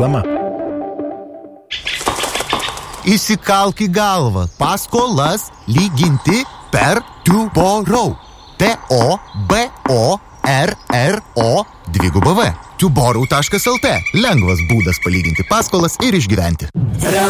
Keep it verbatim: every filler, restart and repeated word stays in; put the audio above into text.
reklama. Įsikalk į galvą. Paskolas lyginti per Tuborau. T O B O R R O dviguba V. tuborau taškas el tė. Lengvas būdas palyginti paskolas ir išgyventi.